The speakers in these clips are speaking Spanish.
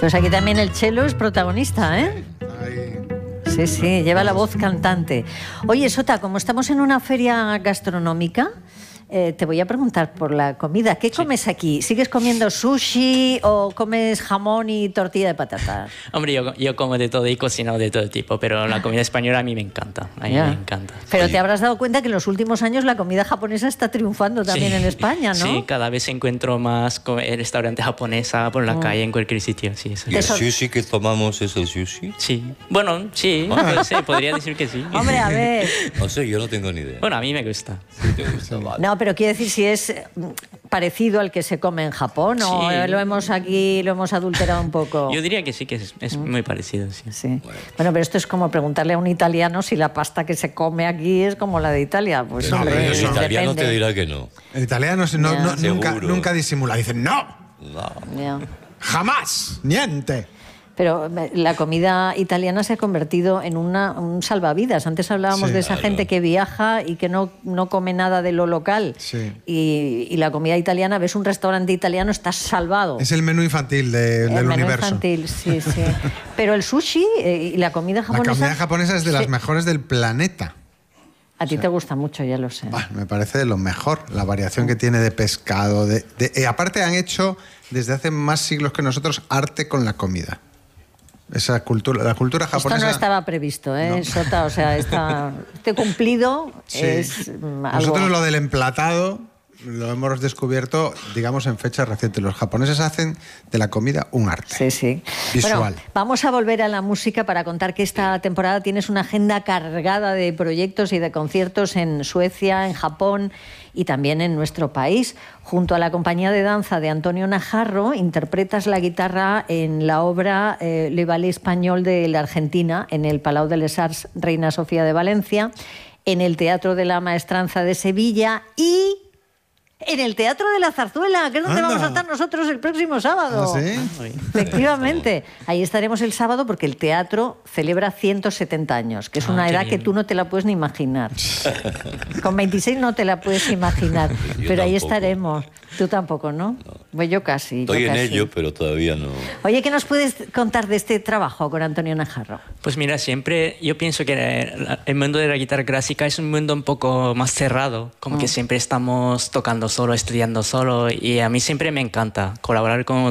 Pues aquí también el cello es protagonista, ¿eh? Sí, sí, lleva la voz cantante. Oye, Sota, como estamos en una feria gastronómica, te voy a preguntar por la comida. ¿Qué comes aquí? ¿Sigues comiendo sushi o comes jamón y tortilla de patatas? Hombre, yo como de todo y cocino de todo tipo, pero la comida española a mí me encanta. A mí me encanta. Pero te habrás dado cuenta que en los últimos años la comida japonesa está triunfando también en España, ¿no? Sí, cada vez encuentro más restaurante japonesa por la calle, en cualquier sitio. Sí, ¿Y el sushi que tomamos es el sushi? Sí. Bueno, sí, podría decir que sí. Hombre, a ver. No sé, yo no tengo ni idea. Bueno, a mí me gusta. Sí, te gusta, vale. No, pero quiero decir si es parecido al que se come en Japón o lo hemos adulterado un poco. Yo diría que sí, que es muy parecido. Sí. Bueno, pero esto es como preguntarle a un italiano si la pasta que se come aquí es como la de Italia. Pues no, hombre, el italiano depende. te dirá que no. El italiano nunca disimula. Dicen, ¡no! ¡Jamás! ¡Niente! Pero la comida italiana se ha convertido en un salvavidas. Antes hablábamos de esa gente que viaja y que no come nada de lo local. Sí. Y la comida italiana, ves un restaurante italiano, estás salvado. Es el menú infantil del menú universo. Infantil, sí. Pero el sushi y la comida japonesa... La comida japonesa es de las mejores del planeta. A ti te gusta mucho, ya lo sé. Me parece de lo mejor, la variación que tiene de pescado. Aparte han hecho, desde hace más siglos que nosotros, arte con la comida. Esa cultura, la cultura japonesa... Esto no estaba previsto, ¿eh, Sota? O sea, este cumplido es algo... Nosotros lo del emplatado lo hemos descubierto, digamos, en fechas recientes. Los japoneses hacen de la comida un arte. Sí. Visual. Bueno, vamos a volver a la música para contar que esta temporada tienes una agenda cargada de proyectos y de conciertos en Suecia, en Japón y también en nuestro país. Junto a la compañía de danza de Antonio Najarro, interpretas la guitarra en la obra Le Ballet Español de la Argentina, en el Palau de les Arts Reina Sofía de Valencia, en el Teatro de la Maestranza de Sevilla y en el Teatro de la Zarzuela, que es donde vamos a estar nosotros el próximo sábado. ¿Ah, sí? Efectivamente. Ahí estaremos el sábado porque el teatro celebra 170 años, que es una edad que tú no te la puedes ni imaginar. Con 26 no te la puedes imaginar, pero ahí estaremos. Tú tampoco, ¿no? Pues yo casi. Estoy en ello, pero todavía no. Oye, ¿qué nos puedes contar de este trabajo con Antonio Najarro? Pues mira, siempre yo pienso que el mundo de la guitarra clásica es un mundo un poco más cerrado, como que siempre estamos tocando solo, estudiando solo, y a mí siempre me encanta colaborar con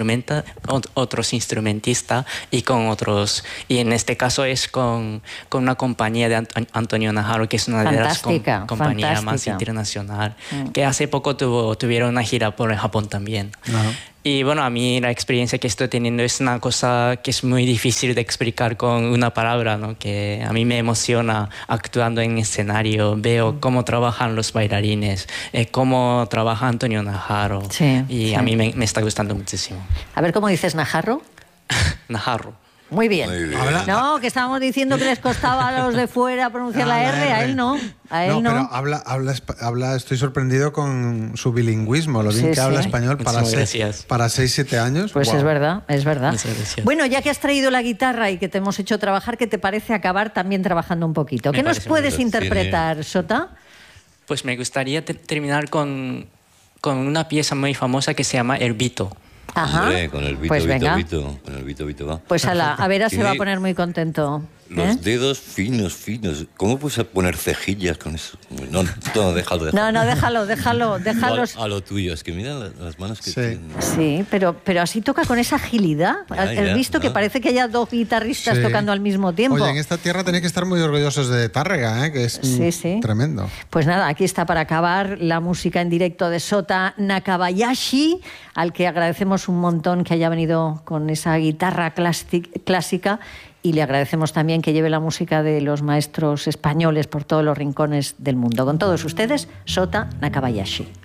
otros instrumentistas y con otros, y en este caso es con una compañía de Antonio Najarro, que es una de las compañías más internacionales, que hace poco tuvieron una gira por el Japón también. Y bueno, a mí la experiencia que estoy teniendo es una cosa que es muy difícil de explicar con una palabra, ¿no? Que a mí me emociona actuando en escenario, veo cómo trabajan los bailarines, cómo trabaja Antonio Najarro, y a mí me está gustando muchísimo. A ver, ¿cómo dices Najarro? Najarro. Muy bien. No, que estábamos diciendo que les costaba a los de fuera pronunciar la R, a él no. A él no. Pero habla, estoy sorprendido con su bilingüismo, lo bien que habla español para 6-7 años. Pues es verdad. Bueno, ya que has traído la guitarra y que te hemos hecho trabajar, ¿qué te parece acabar también trabajando un poquito? ¿Qué nos puedes interpretar, Sota? Pues me gustaría terminar con una pieza muy famosa que se llama El Vito. Ajá. Hombre, con el Vito, pues venga. Con el Vito va. Pues a Vera se va a poner muy contento. Los dedos finos. ¿Cómo puedes poner cejillas con eso? No, déjalo. No, déjalo. A lo tuyo, es que mira las manos que tiene. Sí, pero así toca con esa agilidad. ¿Has visto que parece que haya dos guitarristas tocando al mismo tiempo? Oye, en esta tierra tenéis que estar muy orgullosos de Tárrega, que es tremendo. Pues nada, aquí está para acabar la música en directo de Sota Nakabayashi, al que agradecemos un montón que haya venido con esa guitarra clásica. Y le agradecemos también que lleve la música de los maestros españoles por todos los rincones del mundo. Con todos ustedes, Sota Nakabayashi.